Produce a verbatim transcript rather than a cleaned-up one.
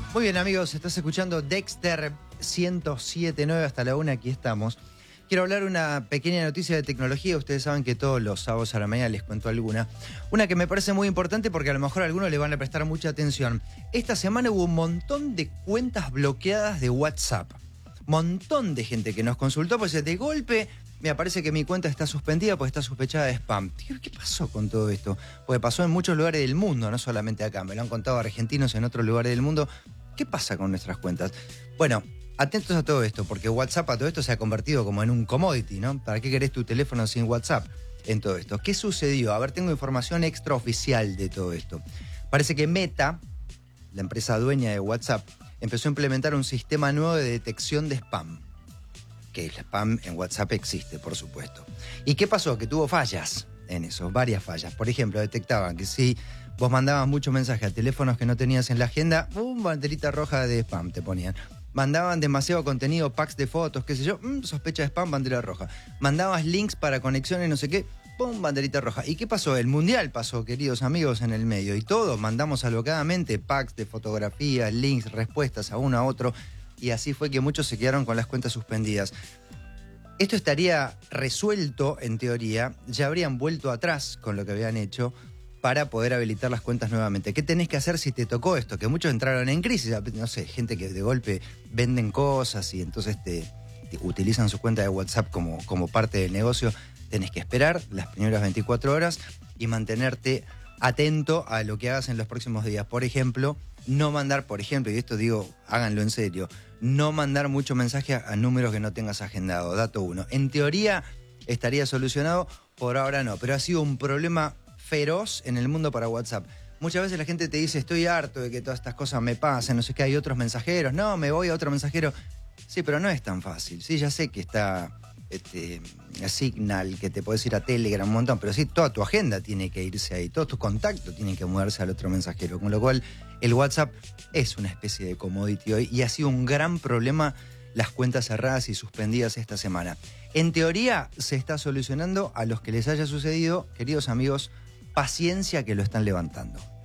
Muy bien, amigos, estás escuchando Dexter ciento siete punto nueve hasta la una, aquí estamos. Quiero hablar una pequeña noticia de tecnología. Ustedes saben que todos los sábados a la mañana les cuento alguna. Una que me parece muy importante porque a lo mejor a algunos le van a prestar mucha atención. Esta semana hubo un montón de cuentas bloqueadas de WhatsApp. Montón de gente que nos consultó, pues de golpe me parece que mi cuenta está suspendida porque está sospechada de spam. ¿Qué pasó con todo esto? Porque pasó en muchos lugares del mundo, no solamente acá. Me lo han contado argentinos en otros lugares del mundo. ¿Qué pasa con nuestras cuentas? Bueno, atentos a todo esto, porque WhatsApp a todo esto se ha convertido como en un commodity, ¿no? ¿Para qué querés tu teléfono sin WhatsApp en todo esto? ¿Qué sucedió? A ver, tengo información extraoficial de todo esto. Parece que Meta, la empresa dueña de WhatsApp, empezó a implementar un sistema nuevo de detección de spam. Que el spam en WhatsApp existe, por supuesto. ¿Y qué pasó? Que tuvo fallas en eso, varias fallas. Por ejemplo, detectaban que si vos mandabas muchos mensajes a teléfonos que no tenías en la agenda, ¡pum!, banderita roja de spam te ponían. Mandaban demasiado contenido, packs de fotos, qué sé yo, mmm, sospecha de spam, bandera roja. Mandabas links para conexiones, no sé qué, ¡pum!, banderita roja. ¿Y qué pasó? El mundial pasó, queridos amigos, en el medio. Y todos mandamos alocadamente packs de fotografías, links, respuestas a uno a otro. Y así fue que muchos se quedaron con las cuentas suspendidas. Esto estaría resuelto, en teoría, ya habrían vuelto atrás con lo que habían hecho para poder habilitar las cuentas nuevamente. ¿Qué tenés que hacer si te tocó esto? Que muchos entraron en crisis, no sé, gente que de golpe venden cosas y entonces te, te utilizan su cuenta de WhatsApp como, como parte del negocio. Tenés que esperar las primeras veinticuatro horas y mantenerte atento a lo que hagas en los próximos días. Por ejemplo, no mandar, por ejemplo, y esto digo, háganlo en serio, no mandar mucho mensaje a, a números que no tengas agendado. Dato uno. En teoría estaría solucionado, por ahora no, pero ha sido un problema feroz en el mundo para WhatsApp. Muchas veces la gente te dice, estoy harto de que todas estas cosas me pasen, no sé qué, hay otros mensajeros, no, me voy a otro mensajero. Sí, pero no es tan fácil. Sí, ya sé que está este, Signal, que te puedes ir a Telegram un montón, pero sí, toda tu agenda tiene que irse ahí, todos tus contactos tienen que mudarse al otro mensajero, con lo cual el WhatsApp es una especie de commodity hoy y ha sido un gran problema las cuentas cerradas y suspendidas esta semana. En teoría se está solucionando. A los que les haya sucedido, queridos amigos, paciencia que lo están levantando.